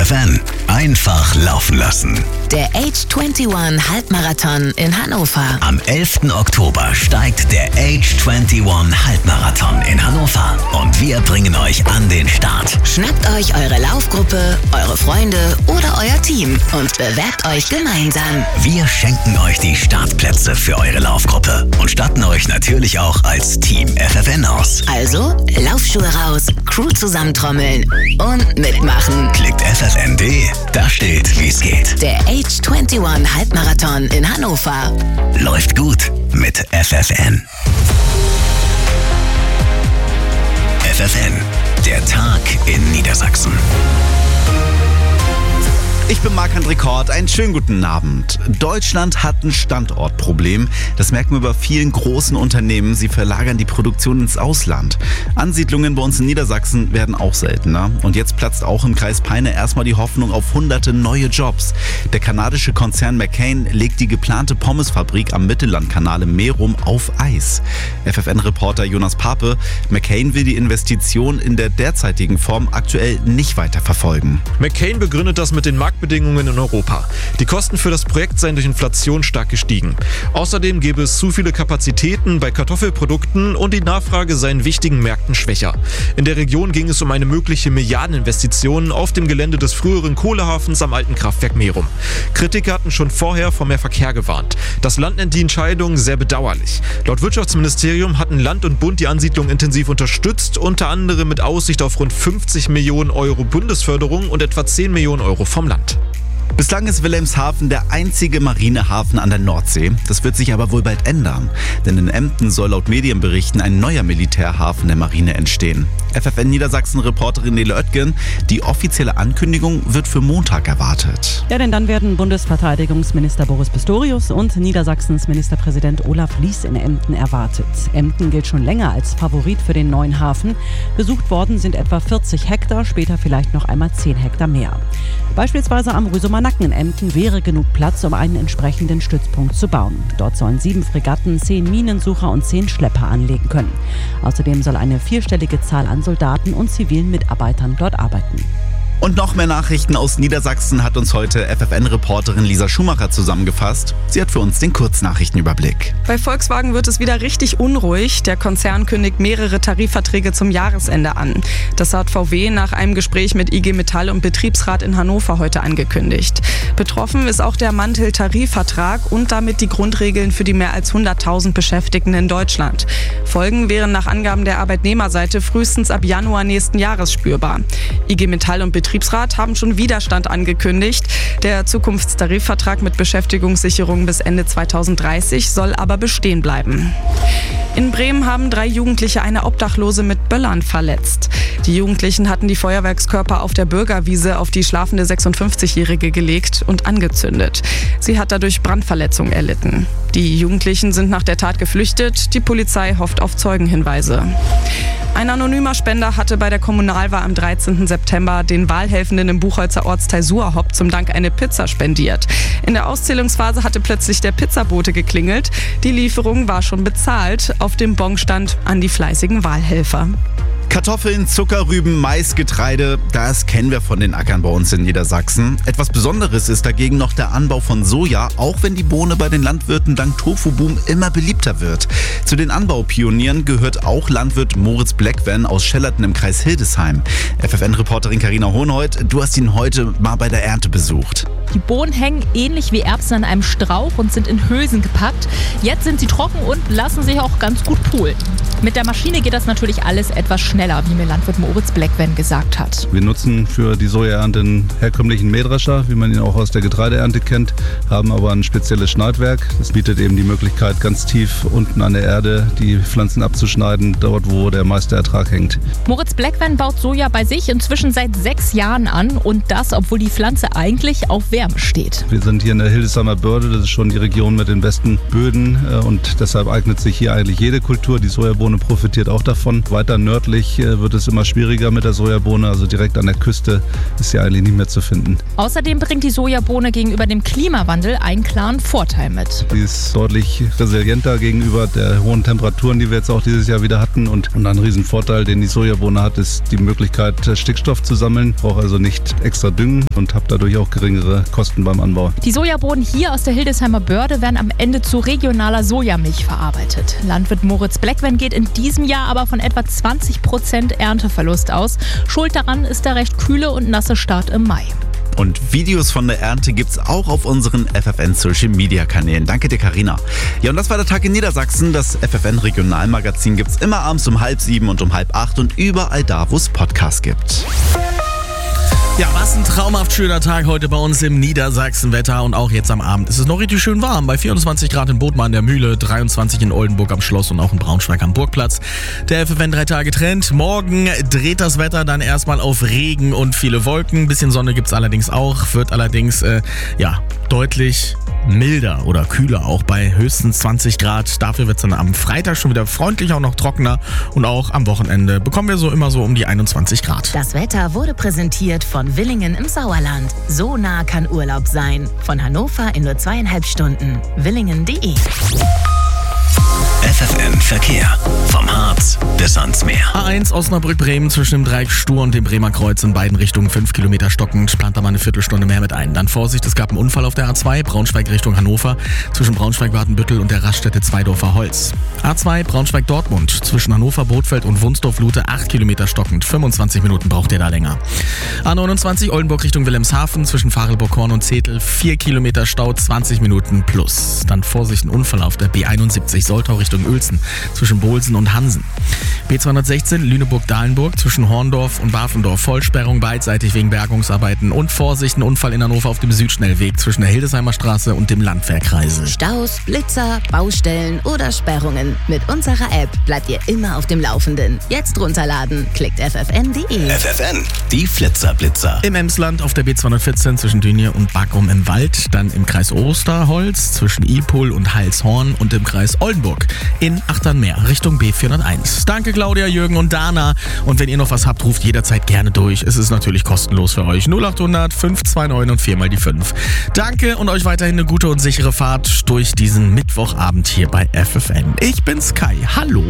FFN. Einfach laufen lassen. Der Age21 Halbmarathon in Hannover. Am 11. Oktober steigt der Age21 Halbmarathon in Hannover. Und wir bringen euch an den Start. Schnappt euch eure Laufgruppe, eure Freunde oder euer Team und bewerbt euch gemeinsam. Wir schenken euch die Startplätze für eure Laufgruppe und statten euch natürlich auch als Team FFN aus. Also Laufschuhe raus, Crew zusammentrommeln und mitmachen. Klickt ffn.de, da steht, wie es geht. Der Age21 Halbmarathon in Hannover. Läuft gut mit FFN. FFN, der Tag in Niedersachsen. Ich bin Marc-André Kort, einen schönen guten Abend. Deutschland hat ein Standortproblem. Das merken wir bei vielen großen Unternehmen. Sie verlagern die Produktion ins Ausland. Ansiedlungen bei uns in Niedersachsen werden auch seltener. Und jetzt platzt auch im Kreis Peine erstmal die Hoffnung auf hunderte neue Jobs. Der kanadische Konzern McCain legt die geplante Pommesfabrik am Mittellandkanal im Merum auf Eis. FFN-Reporter Jonas Pape: McCain will die Investition in der derzeitigen Form aktuell nicht weiter verfolgen. McCain begründet das mit den Marktbedingungen in Europa. Die Kosten für das Projekt seien durch Inflation stark gestiegen. Außerdem gäbe es zu viele Kapazitäten bei Kartoffelprodukten und die Nachfrage sei in wichtigen Märkten schwächer. In der Region ging es um eine mögliche Milliardeninvestition auf dem Gelände des früheren Kohlehafens am alten Kraftwerk Merum. Kritiker hatten schon vorher vor mehr Verkehr gewarnt. Das Land nennt die Entscheidung sehr bedauerlich. Laut Wirtschaftsministerium hatten Land und Bund die Ansiedlung intensiv unterstützt, unter anderem mit Aussicht auf rund 50 Millionen Euro Bundesförderung und etwa 10 Millionen Euro vom Land. Bislang ist Wilhelmshaven der einzige Marinehafen an der Nordsee. Das wird sich aber wohl bald ändern. Denn in Emden soll laut Medienberichten ein neuer Militärhafen der Marine entstehen. FFN Niedersachsen-Reporterin Nele Oetgen: Die offizielle Ankündigung wird für Montag erwartet. Ja, denn dann werden Bundesverteidigungsminister Boris Pistorius und Niedersachsens Ministerpräsident Olaf Lies in Emden erwartet. Emden gilt schon länger als Favorit für den neuen Hafen. Gesucht worden sind etwa 40 Hektar, später vielleicht noch einmal 10 Hektar mehr. Beispielsweise am Rüsumer Nacken in Emden wäre genug Platz, um einen entsprechenden Stützpunkt zu bauen. Dort sollen 7 Fregatten, 10 Minensucher und 10 Schlepper anlegen können. Außerdem soll eine 4-stellige Zahl an Soldaten und zivilen Mitarbeitern dort arbeiten. Und noch mehr Nachrichten aus Niedersachsen hat uns heute FFN-Reporterin Lisa Schumacher zusammengefasst. Sie hat für uns den Kurznachrichtenüberblick. Bei Volkswagen wird es wieder richtig unruhig. Der Konzern kündigt mehrere Tarifverträge zum Jahresende an. Das hat VW nach einem Gespräch mit IG Metall und Betriebsrat in Hannover heute angekündigt. Betroffen ist auch der Mantel-Tarifvertrag und damit die Grundregeln für die mehr als 100.000 Beschäftigten in Deutschland. Folgen wären nach Angaben der Arbeitnehmerseite frühestens ab Januar nächsten Jahres spürbar. IG Metall und Betriebsrat haben schon Widerstand angekündigt. Der Zukunftstarifvertrag mit Beschäftigungssicherung bis Ende 2030 soll aber bestehen bleiben. In Bremen haben 3 Jugendliche eine Obdachlose mit Böllern verletzt. Die Jugendlichen hatten die Feuerwerkskörper auf der Bürgerwiese auf die schlafende 56-Jährige gelegt und angezündet. Sie hat dadurch Brandverletzungen erlitten. Die Jugendlichen sind nach der Tat geflüchtet. Die Polizei hofft auf Zeugenhinweise. Ein anonymer Spender hatte bei der Kommunalwahl am 13. September den Wahlhelfenden im Buchholzer Ortsteil Suhrhopp zum Dank eine Pizza spendiert. In der Auszählungsphase hatte plötzlich der Pizzabote geklingelt. Die Lieferung war schon bezahlt. Auf dem Bon stand: an die fleißigen Wahlhelfer. Kartoffeln, Zuckerrüben, Mais, Getreide, das kennen wir von den Ackern bei uns in Niedersachsen. Etwas Besonderes ist dagegen noch der Anbau von Soja, auch wenn die Bohne bei den Landwirten dank Tofu-Boom immer beliebter wird. Zu den Anbaupionieren gehört auch Landwirt Moritz Bleckwen aus Schellerten im Kreis Hildesheim. FFN-Reporterin Carina Hohenhold, du hast ihn heute mal bei der Ernte besucht. Die Bohnen hängen ähnlich wie Erbsen an einem Strauch und sind in Hülsen gepackt. Jetzt sind sie trocken und lassen sich auch ganz gut poolen. Mit der Maschine geht das natürlich alles etwas schneller, wie mir Landwirt Moritz Bleckwen gesagt hat. Wir nutzen für die Sojaernte einen herkömmlichen Mähdrescher, wie man ihn auch aus der Getreideernte kennt, haben aber ein spezielles Schneidwerk. Das bietet eben die Möglichkeit, ganz tief unten an der Erde die Pflanzen abzuschneiden, dort wo der meiste Ertrag hängt. Moritz Bleckwen baut Soja bei sich inzwischen seit 6 Jahren an und das, obwohl die Pflanze eigentlich auf Wärme Wärme steht. Wir sind hier in der Hildesheimer Börde, das ist schon die Region mit den besten Böden und deshalb eignet sich hier eigentlich jede Kultur. Die Sojabohne profitiert auch davon. Weiter nördlich wird es immer schwieriger mit der Sojabohne, also direkt an der Küste ist sie eigentlich nicht mehr zu finden. Außerdem bringt die Sojabohne gegenüber dem Klimawandel einen klaren Vorteil mit. Sie ist deutlich resilienter gegenüber der hohen Temperaturen, die wir jetzt auch dieses Jahr wieder hatten. Und ein Riesenvorteil, den die Sojabohne hat, ist die Möglichkeit, Stickstoff zu sammeln. Braucht also nicht extra düngen und habe dadurch auch geringere Kosten beim Anbau. Die Sojabohnen hier aus der Hildesheimer Börde werden am Ende zu regionaler Sojamilch verarbeitet. Landwirt Moritz Bleckwen geht in diesem Jahr aber von etwa 20% Ernteverlust aus. Schuld daran ist der recht kühle und nasse Start im Mai. Und Videos von der Ernte gibt's auch auf unseren FFN Social Media Kanälen. Danke dir, Carina. Ja, und das war der Tag in Niedersachsen. Das FFN Regionalmagazin gibt's immer abends um 6:30 und um 7:30 und überall da, wo es Podcasts gibt. Ja, was ein traumhaft schöner Tag heute bei uns im Niedersachsenwetter und auch jetzt am Abend. Es ist noch richtig schön warm, bei 24 Grad in Bodmer an der Mühle, 23 in Oldenburg am Schloss und auch in Braunschweig am Burgplatz. Der FFN 3-Tage-Trend. Morgen dreht das Wetter dann erstmal auf Regen und viele Wolken. Ein bisschen Sonne gibt's allerdings auch, wird allerdings deutlich milder oder kühler, auch bei höchstens 20 Grad. Dafür wird es dann am Freitag schon wieder freundlicher und noch trockener und auch am Wochenende bekommen wir immer so um die 21 Grad. Das Wetter wurde präsentiert von Willingen im Sauerland. So nah kann Urlaub sein. Von Hannover in nur 2,5 Stunden. Willingen.de. FFN Verkehr. Vom Harz bis ans Meer. A1 Osnabrück-Bremen zwischen dem Dreieck Stur und dem Bremer Kreuz in beiden Richtungen 5 Kilometer stockend. Plant da mal eine Viertelstunde mehr mit ein. Dann Vorsicht, es gab einen Unfall auf der A2 Braunschweig Richtung Hannover zwischen Braunschweig-Wadenbüttel und der Raststätte Zweidorfer Holz. A2 Braunschweig-Dortmund zwischen Hannover-Bodfeld und Wunsdorf-Lute 8 Kilometer stockend. 25 Minuten braucht ihr da länger. A29 Oldenburg Richtung Wilhelmshaven zwischen Farelburg-Horn und Zetel 4 Kilometer Stau, 20 Minuten plus. Dann Vorsicht, ein Unfall auf der B71 Soltau Richtung Uelzen zwischen Bohlsen und Hansen. B216 Lüneburg-Dahlenburg zwischen Horndorf und Bafendorf Vollsperrung beidseitig wegen Bergungsarbeiten und Vorsicht, ein Unfall in Hannover auf dem Südschnellweg zwischen der Hildesheimer Straße und dem Landwehrkreisel. Staus, Blitzer, Baustellen oder Sperrungen. Mit unserer App bleibt ihr immer auf dem Laufenden. Jetzt runterladen. Klickt ffn.de. FFN, die Flitzer-Blitzer. Im Emsland auf der B214 zwischen Dünje und Backrum im Wald, dann im Kreis Osterholz zwischen Ipul und Heilshorn und im Kreis Oldenburg in Achternmeer Richtung B401. Danke Claudia, Jürgen und Dana. Und wenn ihr noch was habt, ruft jederzeit gerne durch. Es ist natürlich kostenlos für euch. 0800 529 und 4 mal die 5. Danke und euch weiterhin eine gute und sichere Fahrt durch diesen Mittwochabend hier bei FFN. Ich bin's Kai. Hallo.